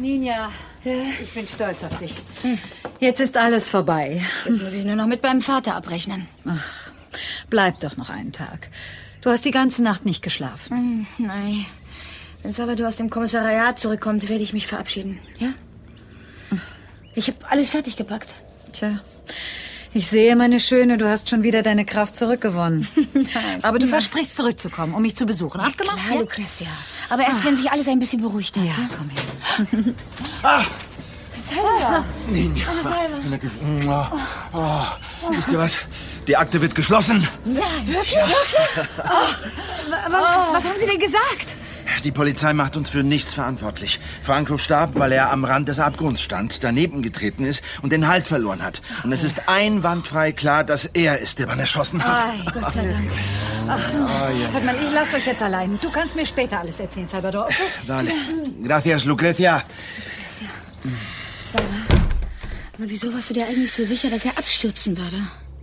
Ninja, ich bin stolz auf dich. Jetzt ist alles vorbei. Jetzt muss ich nur noch mit meinem Vater abrechnen. Ach, bleib doch noch einen Tag. Du hast die ganze Nacht nicht geschlafen. Nein. Wenn Salvador aus dem Kommissariat zurückkommt, werde ich mich verabschieden. Ja? Ich habe alles fertig gepackt. Tja, ich sehe, meine Schöne, du hast schon wieder deine Kraft zurückgewonnen. Aber du versprichst zurückzukommen, um mich zu besuchen. Abgemacht? Klar, Lucrecia. Aber erst, wenn sich alles ein bisschen beruhigt hat. Ja, komm her. Salva. Ninja. Wisst ihr was? Die Akte wird geschlossen. Nein. Wirklich? Was haben Sie denn gesagt? Die Polizei macht uns für nichts verantwortlich. Franco starb, weil er am Rand des Abgrunds stand, daneben getreten ist und den Halt verloren hat. Und es ist einwandfrei klar, dass er ist, der man erschossen hat. Ei, Gott sei Dank. Hört mal, ich lasse euch jetzt allein. Du kannst mir später alles erzählen, Salvador. Okay? Vale. Gracias, Lucrecia. Salva, aber wieso warst du dir eigentlich so sicher, dass er abstürzen würde?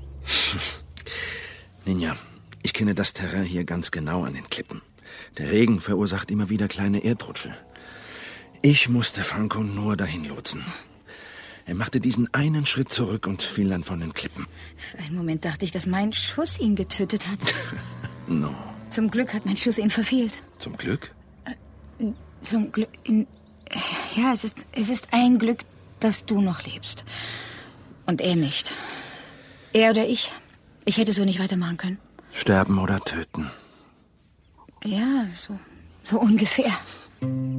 Ninja, ich kenne das Terrain hier ganz genau an den Klippen. Der Regen verursacht immer wieder kleine Erdrutsche. Ich musste Franco nur dahin lotsen. Er machte diesen einen Schritt zurück und fiel dann von den Klippen. Für einen Moment dachte ich, dass mein Schuss ihn getötet hat. No. Zum Glück hat mein Schuss ihn verfehlt. Zum Glück? Zum Glück... Ja, es ist ein Glück, dass du noch lebst. Und er nicht. Er oder ich. Ich hätte so nicht weitermachen können. Sterben oder töten. Ja, so ungefähr.